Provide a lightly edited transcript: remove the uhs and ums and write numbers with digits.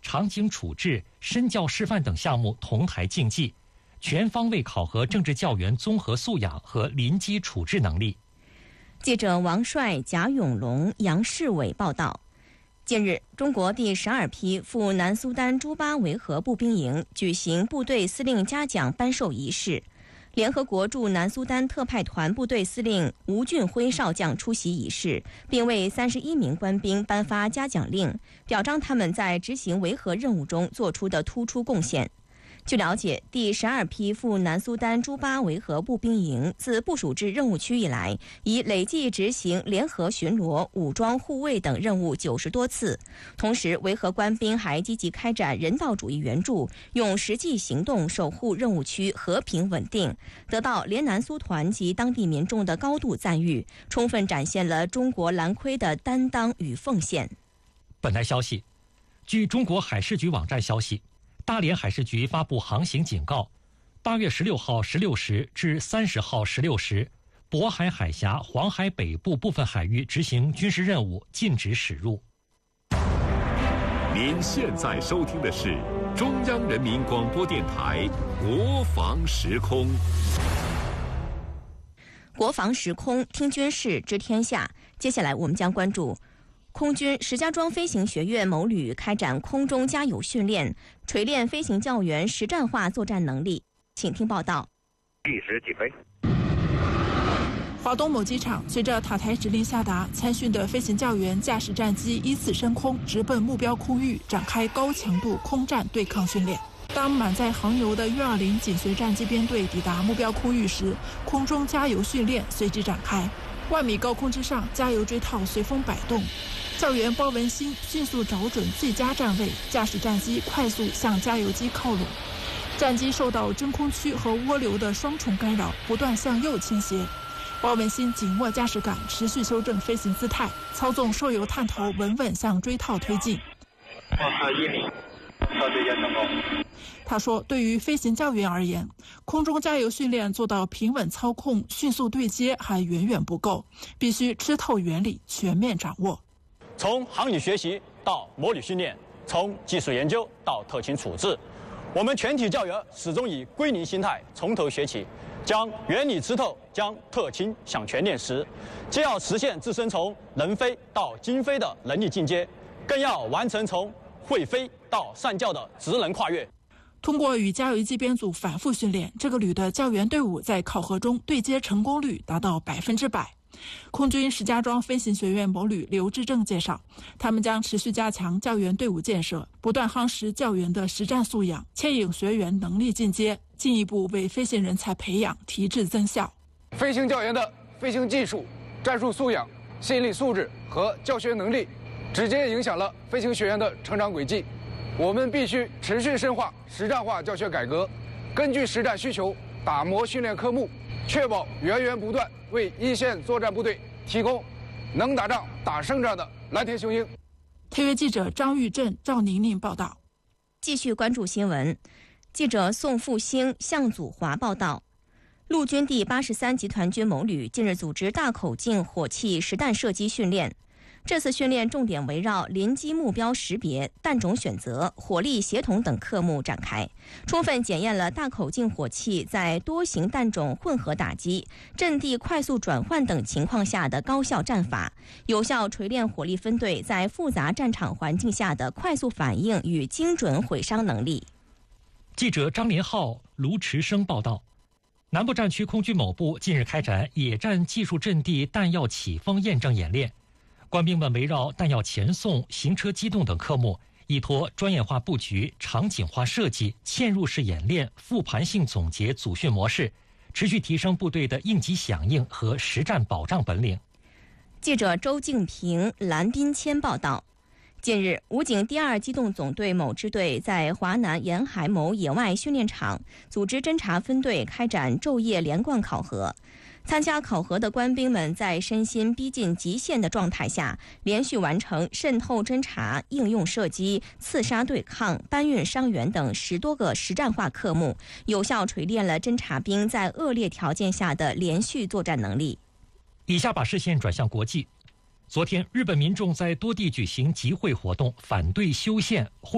场景处置、身教示范等项目同台竞技，全方位考核政治教员综合素养和临机处置能力。 记者王帅、贾永龙、杨世伟报道。近日，中国第12批赴南苏丹朱巴维和步兵营举行部队司令嘉奖颁授仪式。联合国驻南苏丹特派团部队司令吴俊辉少将出席仪式，并为31名官兵颁发嘉奖令，表彰他们在执行维和任务中做出的突出贡献。据了解，第12批赴南苏丹朱巴维和步兵营自部署至任务区以来，已累计执行联合巡逻、武装护卫等任务90多次。同时，维和官兵还积极开展人道主义援助，用实际行动守护任务区和平稳定，得到联南苏团及当地民众的高度赞誉，充分展现了中国蓝盔的担当与奉献。 本台消息，据中国海事局网站消息，大连海事局发布航行警告：8月16号16时至30号16时，渤海海峡、黄海北部部分海域执行军事任务，禁止驶入。 您现在收听的是中央人民广播电台国防时空。 国防时空，听军事，知天下。接下来我们将关注空军石家庄飞行学院某旅开展空中加油训练，锤炼飞行教员实战化作战能力。请听报道。 计时起飞。 华东某机场，随着塔台指令下达，参训的飞行教员驾驶战机依次升空，直奔目标空域，展开高强度空战对抗训练。当满载航油的运20紧随战机编队抵达目标空域时，空中加油训练随即展开。10000米高空之上，加油锥套随风摆动，教员包文新迅速找准最佳站位，驾驶战机快速向加油机靠拢。战机受到真空区和涡流的双重干扰，不断向右倾斜。包文新紧握驾驶杆，持续修正飞行姿态，操纵受油探头稳稳向锥套推进。 1米，测对接成功。 他说，对于飞行教员而言，空中加油训练做到平稳操控、迅速对接还远远不够，必须吃透原理，全面掌握。 从航理学习到模拟训练，从技术研究到特勤处置，我们全体教员始终以归零心态从头学起，将原理吃透，将特勤想全练实，既要实现自身从能飞到精飞的能力进阶，更要完成从会飞到善教的职能跨越。 通过与加油机编组反复训练，这个旅的教员队伍在考核中对接成功率达到100%。空军石家庄飞行学院某旅刘志正介绍，他们将持续加强教员队伍建设，不断夯实教员的实战素养，牵引学员能力进阶，进一步为飞行人才培养提质增效。 飞行教员的飞行技术、战术素养、心理素质和教学能力，直接影响了飞行学员的成长轨迹。我们必须持续深化实战化教学改革，根据实战需求打磨训练科目，确保源源不断为一线作战部队提供能打仗、打胜仗的蓝天雄鹰。 特约记者张玉振、赵宁宁报道。 继续关注新闻，记者宋复兴、向祖华报道。陆军第83集团军某旅近日组织大口径火器实弹射击训练。这次训练重点围绕临机目标识别、弹种选择、火力协同等科目展开，充分检验了大口径火器在多型弹种混合打击、阵地快速转换等情况下的高效战法，有效锤炼火力分队在复杂战场环境下的快速反应与精准毁伤能力。 记者张连浩、卢池生报道。南部战区空军某部近日开展野战技术阵地弹药起风验证演练，官兵们围绕弹药前送、行车机动等科目，依托专业化布局、场景化设计、嵌入式演练、复盘性总结组训模式，持续提升部队的应急响应和实战保障本领。 记者周静平、蓝斌谦报道。近日，武警第2机动总队某支队在华南沿海某野外训练场组织侦察分队开展昼夜连贯考核。参加考核的官兵们在身心逼近极限的状态下，连续完成渗透侦察、应用射击、刺杀对抗、搬运伤员等10多个实战化科目，有效锤炼了侦察兵在恶劣条件下的连续作战能力。 以下把视线转向国际。昨天，日本民众在多地举行集会活动，反对修宪。